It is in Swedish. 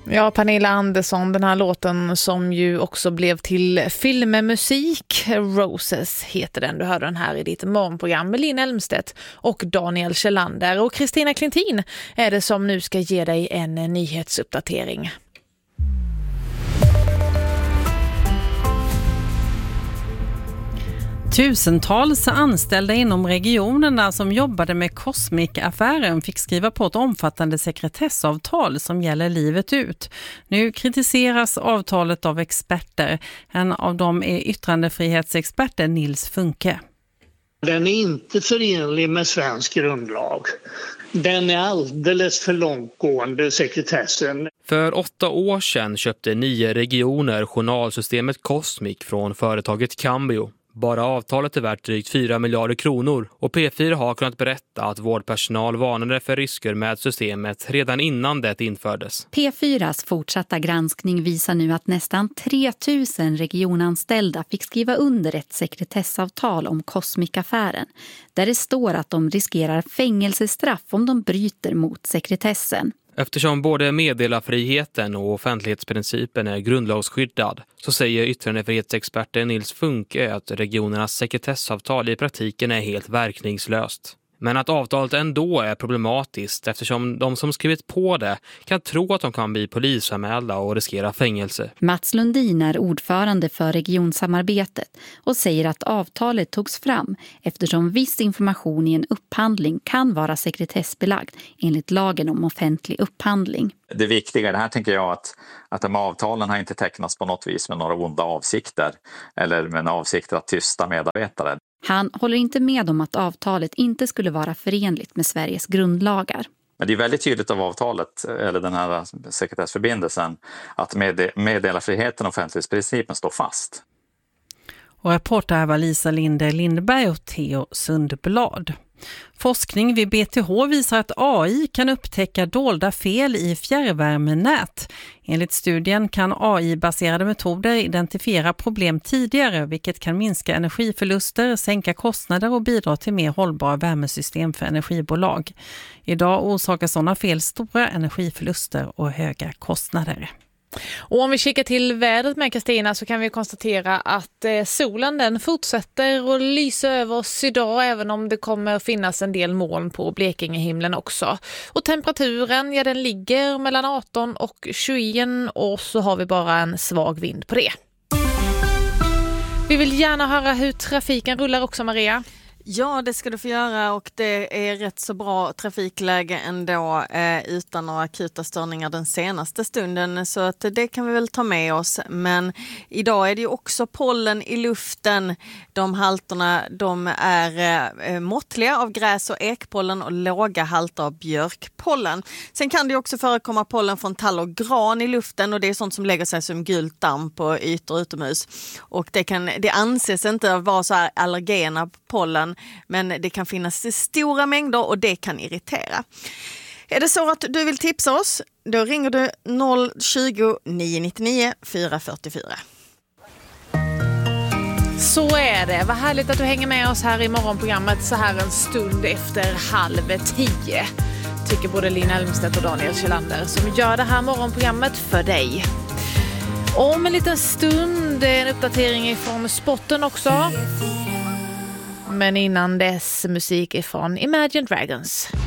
Ja, Pernilla Andersson, den här låten som ju också blev till filmmusik. Roses heter den. Du hörde den här i ditt morgonprogram med Linn Elmstedt och Daniel Kjellander. Och Kristina Klintin är det som nu ska ge dig en nyhetsuppdatering. Tusentals anställda inom regionerna som jobbade med Cosmic-affären fick skriva på ett omfattande sekretessavtal som gäller livet ut. Nu kritiseras avtalet av experter. En av dem är yttrandefrihetsexperten Nils Funke. Den är inte förenlig med svensk grundlag. Den är alldeles för långtgående, sekretessen. För 8 år sedan köpte 9 regioner journalsystemet Cosmic från företaget Cambio. Bara avtalet är värt drygt 4 miljarder kronor och P4 har kunnat berätta att vårdpersonal varnade för risker med systemet redan innan det infördes. P4s fortsatta granskning visar nu att nästan 3 000 regionanställda fick skriva under ett sekretessavtal om Cosmic-affären, där det står att de riskerar fängelsestraff om de bryter mot sekretessen. Eftersom både meddelarfriheten och offentlighetsprincipen är grundlagsskyddad så säger yttrandefrihetsexperten Nils Funke att regionernas sekretessavtal i praktiken är helt verkningslöst. Men att avtalet ändå är problematiskt eftersom de som skrivit på det kan tro att de kan bli polisanmälda och riskera fängelse. Mats Lundin är ordförande för regionsamarbetet och säger att avtalet togs fram eftersom viss information i en upphandling kan vara sekretessbelagd enligt lagen om offentlig upphandling. Det viktiga i det här tänker jag att de avtalen har inte tecknats på något vis med några onda avsikter eller med en avsikt att tysta medarbetare. Han håller inte med om att avtalet inte skulle vara förenligt med Sveriges grundlagar. Men det är väldigt tydligt av avtalet, eller den här sekretessförbindelsen, att meddelarfriheten och offentlighetsprincipen står fast. Och reporter här var Lisa Linder Lindberg och Theo Sundblad. Forskning vid BTH visar att AI kan upptäcka dolda fel i fjärrvärmenät. Enligt studien kan AI-baserade metoder identifiera problem tidigare, vilket kan minska energiförluster, sänka kostnader och bidra till mer hållbara värmesystem för energibolag. Idag orsakar sådana fel stora energiförluster och höga kostnader. Och om vi kikar till vädret med Kristina så kan vi konstatera att solen den fortsätter att lysa över oss idag även om det kommer finnas en del moln på Blekingehimlen också. Och temperaturen, ja, den ligger mellan 18 och 21 och så har vi bara en svag vind på det. Vi vill gärna höra hur trafiken rullar också, Maria. Ja, det ska du få göra och det är rätt så bra trafikläge ändå utan några akuta störningar den senaste stunden, så att det kan vi väl ta med oss. Men idag är det ju också pollen i luften. De halterna de är måttliga av gräs- och ekpollen och låga halter av björkpollen. Sen kan det också förekomma pollen från tall och gran i luften och det är sånt som lägger sig som gult damm på ytor utomhus. Och det anses inte vara så här allergena pollen, men det kan finnas stora mängder och det kan irritera. Är det så att du vill tipsa oss, då ringer du 020 999 444. Så är det. Vad härligt att du hänger med oss här i morgonprogrammet så här en stund efter 9:30. Tycker både Linn Elmstedt och Daniel Kjellander som gör det här morgonprogrammet för dig. Om en liten stund en uppdatering från sporten också. Men innan dess musik ifrån Imagine Dragons.